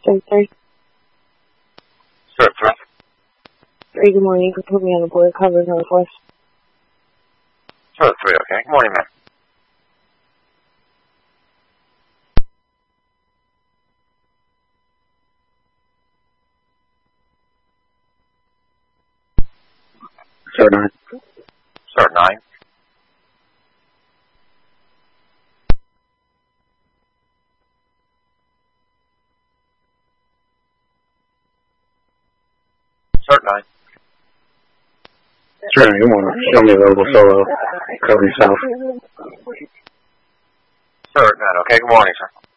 Start 3. Start 3. 3, good morning. You can put me on the board. Cover Northwest. Start 3, okay. Good morning, ma'am. Start 9. Start 9. Start 9. Start 9, good morning. Show me available solo. Covering south. Start 9, okay. Good morning, sir.